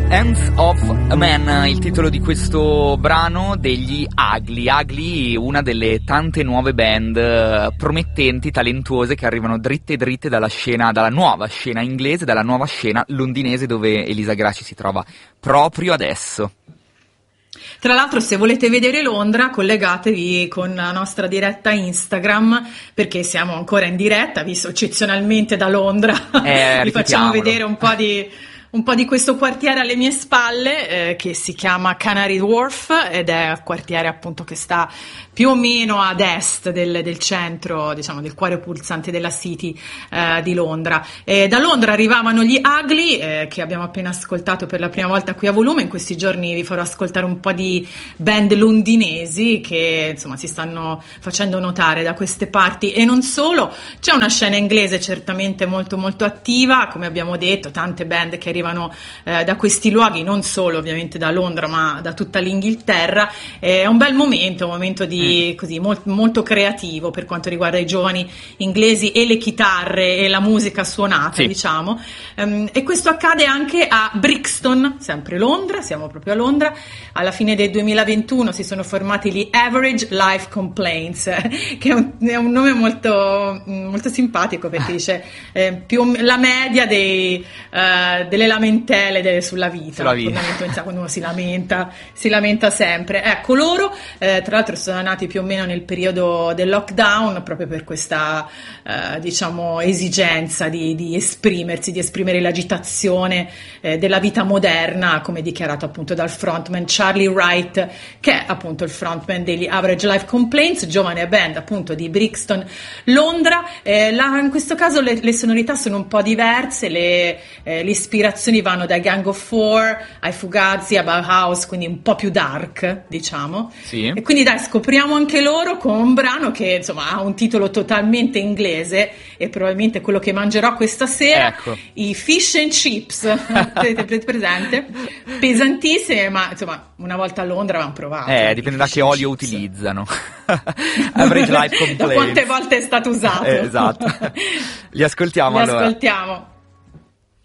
Hands of a Man, il titolo di questo brano degli Ugly. Ugly, una delle tante nuove band promettenti, talentuose, che arrivano dritte dalla scena, dalla nuova scena inglese, dalla nuova scena londinese, dove Elisa Grassi si trova proprio adesso. Tra l'altro, se volete vedere Londra, collegatevi con la nostra diretta Instagram, perché siamo ancora in diretta, visto eccezionalmente da Londra. Vi facciamo vedere un po' di questo quartiere alle mie spalle, che si chiama Canary Wharf, ed è un quartiere appunto che sta più o meno ad est del centro, diciamo del cuore pulsante della City di Londra. Da Londra arrivavano gli Ugly, che abbiamo appena ascoltato per la prima volta qui a Volume. In questi giorni vi farò ascoltare un po' di band londinesi che insomma si stanno facendo notare da queste parti, e non solo. C'è una scena inglese certamente molto molto attiva, come abbiamo detto, tante band che arrivano da questi luoghi, non solo ovviamente da Londra ma da tutta l'Inghilterra. È un bel momento, un momento di così molto creativo per quanto riguarda i giovani inglesi e le chitarre e la musica suonata, diciamo. E questo accade anche a Brixton, sempre Londra, siamo proprio a Londra. Alla fine del 2021 si sono formati gli Average Life Complaints, che è un nome molto, molto simpatico, perché dice la media delle lamentele sulla vita. Quando uno si lamenta sempre. Ecco, loro tra l'altro sono nati più o meno nel periodo del lockdown, proprio per questa diciamo esigenza di esprimersi, di esprimere l'agitazione della vita moderna, come dichiarato appunto dal frontman Charlie Wright, che è appunto il frontman degli Average Life Complaints, giovane band appunto di Brixton, Londra. In questo caso le sonorità sono un po' diverse, le ispirazioni vanno da Gang of Four ai Fugazi, a Bauhaus, quindi un po' più dark, diciamo. Sì. E quindi dai, scopriamo anche loro con un brano che insomma ha un titolo totalmente inglese, e probabilmente quello che mangerò questa sera. Ecco. I Fish and Chips. Avete presente? Pesantissime, ma insomma una volta a Londra vanno provate. Dipende da che olio utilizzano. Average Life Complaints. Da quante volte è stato usato. Esatto. Li ascoltiamo allora. Ascoltiamo.